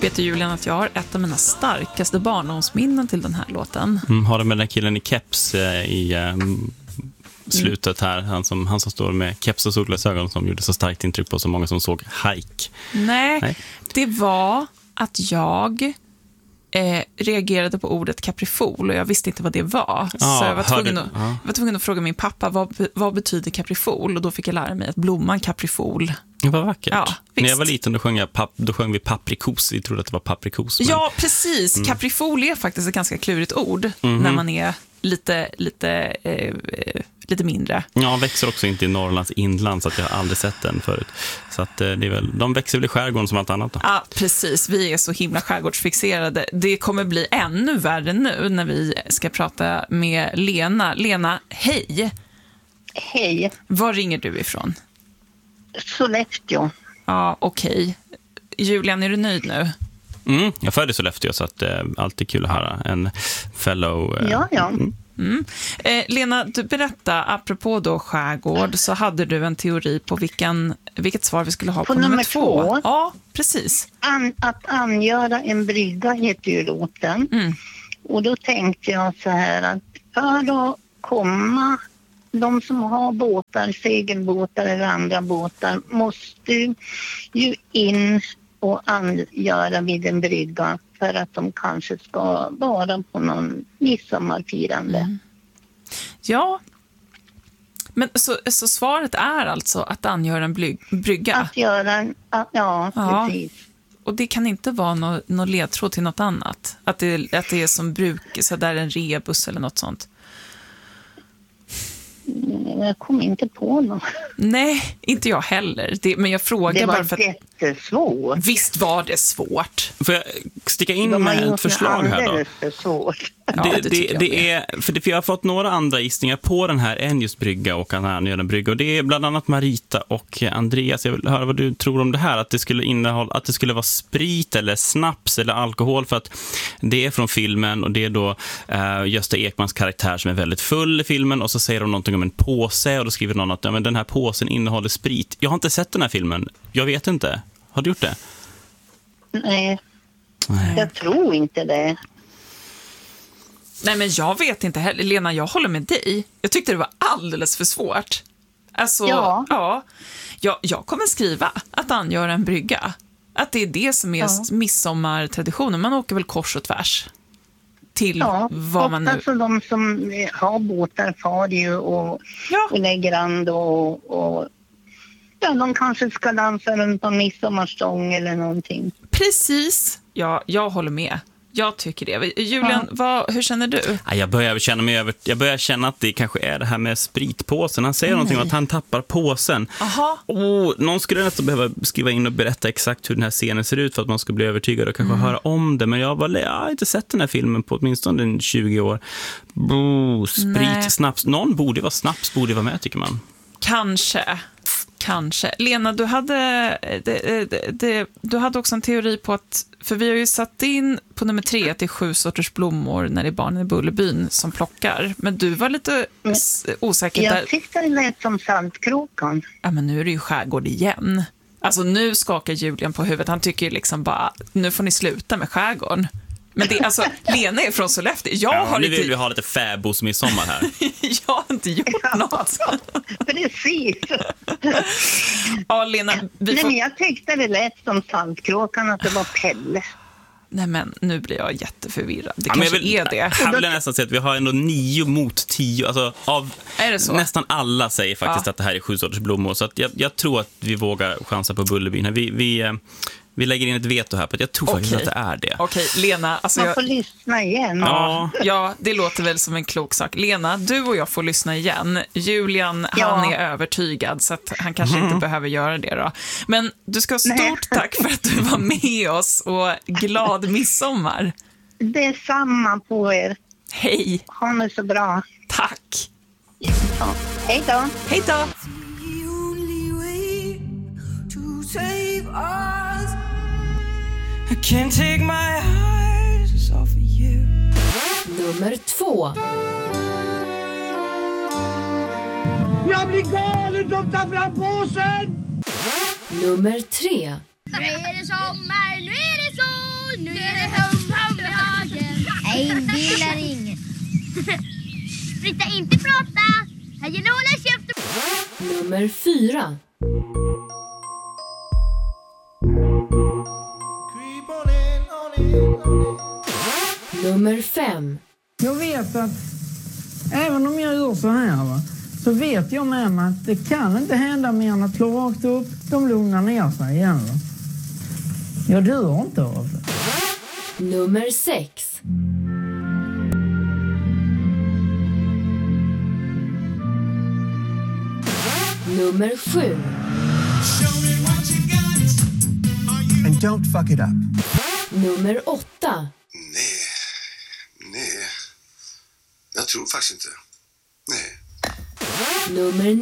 vet du, Julian, att jag har ett av mina starkaste barndomsminnen till den här låten. Har det med den killen i keps i slutet här, han som står med keps och solglasögon som gjorde så starkt intryck på så många som såg Hike. Nej. Det var att jag reagerade på ordet kaprifol och jag visste inte vad det var. Så jag var tvungen att fråga min pappa vad betyder kaprifol, och då fick jag lära mig att blomman kaprifol. Det var vackert. Ja, när jag var liten då sjöng vi paprikos. Vi trodde att det var paprikos. Men... Ja, precis. Kaprifol är faktiskt ett ganska klurigt ord när man är lite mindre. Ja, växer också inte i Norrlands inland, så att jag har aldrig sett den förut. Så att det är väl, de växer väl i skärgården som allt annat då. Ja, precis. Vi är så himla skärgårdsfixerade. Det kommer bli ännu värre nu när vi ska prata med Lena. Lena, hej! Hej. Var ringer du ifrån? Sollefteå. Ja, okej. Julian, är du nöjd nu? Jag föddes i Sollefteå, så att det är alltid kul att höra en fellow... Ja. Lena, du berättade, apropå då skärgård, så hade du en teori på vilket svar vi skulle ha på nummer 2. Ja, precis. Att angöra en brygga heter ju låten. Och då tänkte jag så här att för att komma, de som har båtar, segelbåtar eller andra båtar, måste ju in och angöra vid en brygga för att de kanske ska vara på någon midsommarfirande. Ja. Men så svaret är alltså att angöra en brygga? Att göra en, ja, precis. Och det kan inte vara någon ledtråd till något annat? Att det är som bruk, så där en rebus eller något sånt? Jag kom inte på något. Nej, inte jag heller. Men jag frågar bara för att... Det var jättesvårt. Visst var det svårt. Får jag sticka in med ett förslag här då? Det är svårt. Det är, för jag har fått några andra gissningar på den här än just brygga och en brygga. Och det är bland annat Marita och Andreas. Jag vill höra vad du tror om det här. Att det skulle vara sprit eller snaps eller alkohol. För att det är från filmen, och det är då Gösta Ekmans karaktär som är väldigt full i filmen. Och så säger de någonting om en påse, och då skriver någon att den här påsen innehåller sprit. Jag har inte sett den här filmen. Jag vet inte. Har du gjort det? Nej. Jag tror inte det. Nej, men jag vet inte heller. Lena, jag håller med dig. Jag tyckte det var alldeles för svårt. Alltså, ja. Jag kommer skriva att angöra en brygga. Att det är det som är midsommartraditionen. Man åker väl kors och tvärs till vad man nu... Alltså de som har båtar far ju och lägger and och de kanske ska dansa runt en midsommarstång eller någonting. Precis. Ja, jag håller med. Jag tycker det. Julian, hur känner du? Jag börjar känna att det kanske är det här med spritpåsen. Han säger någonting om att han tappar påsen. Någon skulle nästan behöva skriva in och berätta exakt hur den här scenen ser ut för att man ska bli övertygad och kanske höra om det. Men jag har inte sett den här filmen på åtminstone 20 år. Sprit, snaps. Någon borde vara med, tycker man. Kanske. Lena, du hade också en teori på att, för vi har ju satt in på nummer 3 att det är 7 sorters blommor när det är barn i Bullerbyn som plockar. Men du var lite osäker där. Jag tyckte det lät som Saltkråkan. Ja, men nu är det ju skärgård igen. Alltså nu skakar Julian på huvudet. Han tycker liksom bara, nu får ni sluta med skärgården. Men det, alltså, Lena är från Sollefteå. Nu vill vi ha lite fäbos midsommar här. Jag har inte gjort något. Precis. Ja, Lena, men jag tyckte det lät som Saltkråkan, att det var Pelle. Nej, men nu blir jag jätteförvirrad. Det kanske är det. Jag vill nästan säga att vi har ändå 9 mot 10. Alltså, av nästan alla säger faktiskt att det här är 7 sorters blommor. Så att jag tror att vi vågar chansa på Bullerbyn. Vi lägger in ett veto här på att jag tror faktiskt att det är det. Okej, Lena. Alltså man får lyssna igen. Ja, det låter väl som en klok sak. Lena, du och jag får lyssna igen. Julian, han är övertygad så att han kanske inte behöver göra det då. Men du ska ha stort tack för att du var med oss och glad midsommar. Det är samma på er. Hej. Ha det så bra. Tack. Ja. Hej då. Hej då. I can't take my eyes off of you. Nummer 2. Jag blir galen om ta fram påsen. Nummer 3. Nu är det sommar, nu är det sol. nu är det höstdagen. Nej, inbillar ingen. Sluta inte prata. Här gäller att hålla käften. Nummer 4. Nummer 5. Jag vet att även om jag gör så här, va, så vet jag med mig att det kan inte hända mer än att slå rakt upp. De lugnar ner sig igen. Va? Jag dör inte av det. Nummer 6. Nummer 7. And don't fuck it up. Nummer 8. Nej. Jag tror faktiskt inte. Nej. Nummer